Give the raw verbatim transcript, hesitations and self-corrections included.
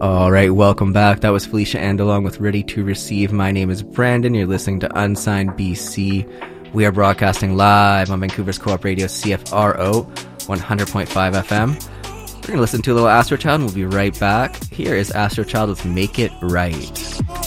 All right, welcome back. That was Felicia Andalong with Ready to Receive. My name is Brandon. You're listening to Unsigned B C. We are broadcasting live on Vancouver's Co-op Radio C F R O one hundred point five F M. We're going to listen to a little Astrochild and we'll be right back. Here is Astrochild with Make It Right.